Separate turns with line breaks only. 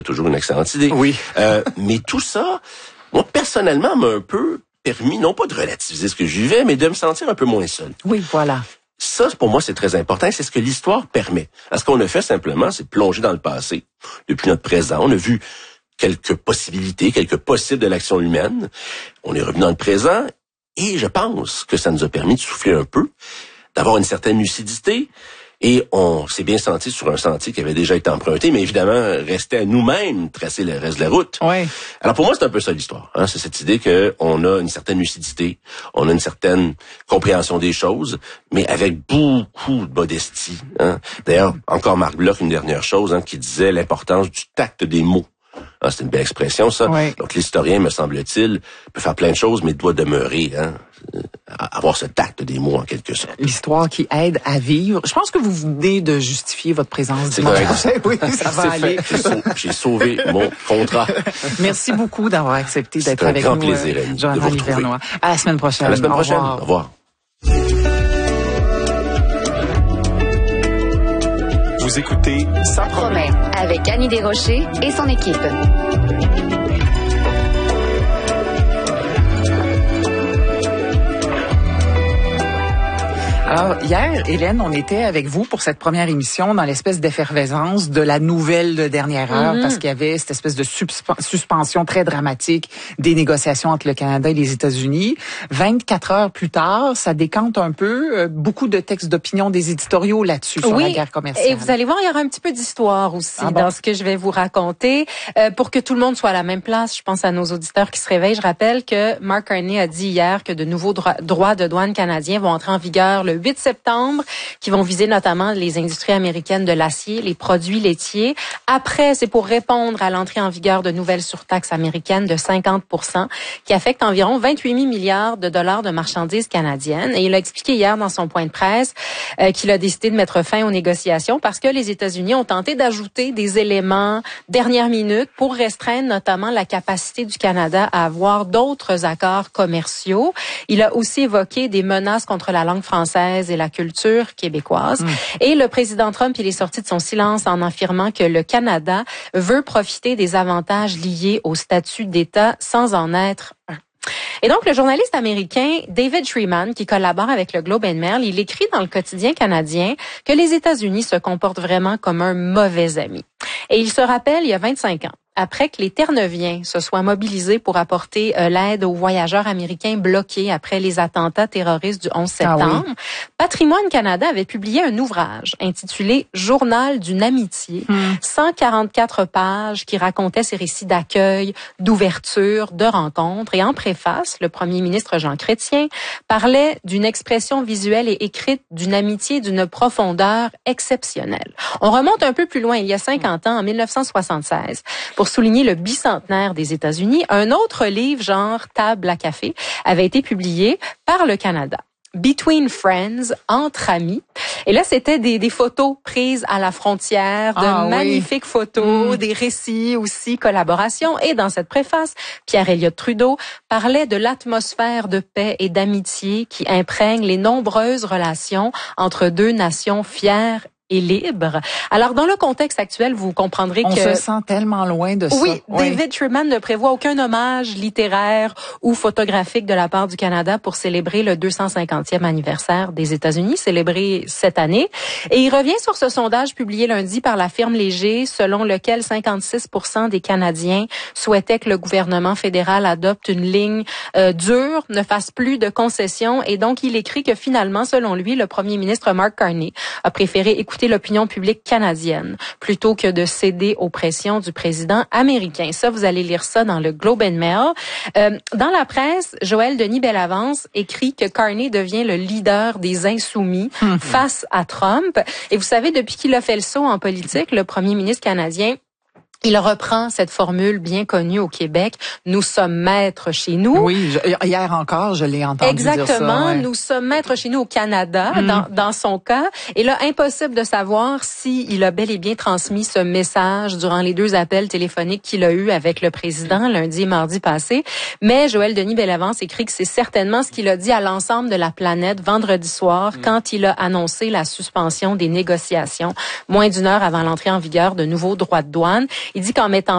Toujours une excellente idée.
Oui.
Mais tout ça, moi, personnellement, m'a un peu permis, non pas de relativiser ce que je vivais, mais de me sentir un peu moins seul.
Oui, voilà.
Ça, pour moi, c'est très important. C'est ce que l'histoire permet. Ce qu'on a fait simplement, c'est plonger dans le passé, depuis notre présent. On a vu quelques possibilités, quelques possibles de l'action humaine. On est revenu dans le présent et je pense que ça nous a permis de souffler un peu, d'avoir une certaine lucidité. Et on s'est bien senti sur un sentier qui avait déjà été emprunté, mais évidemment, restait à nous-mêmes tracer le reste de la route.
Ouais.
Alors pour moi, c'est un peu ça l'histoire. C'est cette idée qu'on a une certaine lucidité, on a une certaine compréhension des choses, mais avec beaucoup de modestie. D'ailleurs, encore Marc Bloch, une dernière chose, qui disait l'importance du tact des mots. C'est une belle expression, ça.
Oui.
Donc l'historien, me semble-t-il, peut faire plein de choses, mais doit demeurer, avoir ce tact des mots en quelque sorte.
L'histoire qui aide à vivre. Je pense que vous venez de justifier votre présence dimanche prochain. Oui, ça va aller.
J'ai sauvé mon contrat.
Merci beaucoup d'avoir accepté d'être avec
nous.
nous.
C'est un grand plaisir, Annie,
Jonathan Livernois. À la semaine prochaine.
À la semaine prochaine. Au revoir.
Vous écoutez Ça promet
avec Annie Desrochers et son équipe.
Alors, hier, Hélène, on était avec vous pour cette première émission dans l'espèce d'effervescence de la nouvelle de dernière heure, parce qu'il y avait cette espèce de suspension très dramatique des négociations entre le Canada et les États-Unis. 24 heures plus tard, ça décante un peu. Beaucoup de textes d'opinion des éditoriaux là-dessus, sur la guerre commerciale.
Et vous allez voir, il y aura un petit peu d'histoire aussi dans ce que je vais vous raconter. Pour que tout le monde soit à la même place, je pense à nos auditeurs qui se réveillent. Je rappelle que Mark Carney a dit hier que de nouveaux droits de douane canadiens vont entrer en vigueur le 8 septembre, qui vont viser notamment les industries américaines de l'acier, les produits laitiers. Après, c'est pour répondre à l'entrée en vigueur de nouvelles surtaxes américaines de 50%, qui affectent environ 28 000 milliards de dollars de marchandises canadiennes. Et il a expliqué hier dans son point de presse qu'il a décidé de mettre fin aux négociations parce que les États-Unis ont tenté d'ajouter des éléments dernière minute pour restreindre notamment la capacité du Canada à avoir d'autres accords commerciaux. Il a aussi évoqué des menaces contre la langue française et la culture québécoise. Et le président Trump, il est sorti de son silence en affirmant que le Canada veut profiter des avantages liés au statut d'État sans en être un. Et donc, le journaliste américain David Shriman, qui collabore avec le Globe and Mail, il écrit dans le quotidien canadien que les États-Unis se comportent vraiment comme un mauvais ami. Et il se rappelle, il y a 25 ans, après que les Terre-Neuviens se soient mobilisés pour apporter l'aide aux voyageurs américains bloqués après les attentats terroristes du 11 septembre, Patrimoine Canada avait publié un ouvrage intitulé « Journal d'une amitié », 144 pages qui racontait ses récits d'accueil, d'ouverture, de rencontres. Et en préface, le premier ministre Jean Chrétien parlait d'une expression visuelle et écrite d'une amitié d'une profondeur exceptionnelle. On remonte un peu plus loin, il y a 50 ans, en 1976, pour souligner le bicentenaire des États-Unis, un autre livre, genre Table à café, avait été publié par le Canada. Between Friends, entre amis. Et là, c'était des photos prises à la frontière, de magnifiques photos, des récits aussi, collaboration. Et dans cette préface, Pierre Elliott Trudeau parlait de l'atmosphère de paix et d'amitié qui imprègne les nombreuses relations entre deux nations fières et libre. Alors, dans le contexte actuel, vous comprendrez
on se sent tellement loin de ça.
Oui, David Shriman ne prévoit aucun hommage littéraire ou photographique de la part du Canada pour célébrer le 250e anniversaire des États-Unis, célébré cette année. Et il revient sur ce sondage publié lundi par la firme Léger, selon lequel 56% des Canadiens souhaitaient que le gouvernement fédéral adopte une ligne dure, ne fasse plus de concessions. Et donc, il écrit que finalement, selon lui, le premier ministre Mark Carney a préféré écouter l'opinion publique canadienne plutôt que de céder aux pressions du président américain. Ça, vous allez lire ça dans le Globe and Mail. Dans la presse, Joël Denis Bellavance écrit que Carney devient le leader des insoumis face à Trump. Et vous savez, depuis qu'il a fait le saut en politique, le premier ministre canadien, il reprend cette formule bien connue au Québec. Nous sommes maîtres chez nous.
Oui, hier encore, je l'ai entendu dire ça.
Exactement. Nous sommes maîtres chez nous au Canada, dans son cas. Et là, impossible de savoir s'il a bel et bien transmis ce message durant les 2 appels téléphoniques qu'il a eus avec le président lundi et mardi passé. Mais Joël Denis Bellavance écrit que c'est certainement ce qu'il a dit à l'ensemble de la planète vendredi soir quand il a annoncé la suspension des négociations, moins d'1 heure avant l'entrée en vigueur de nouveaux droits de douane. Il dit qu'en mettant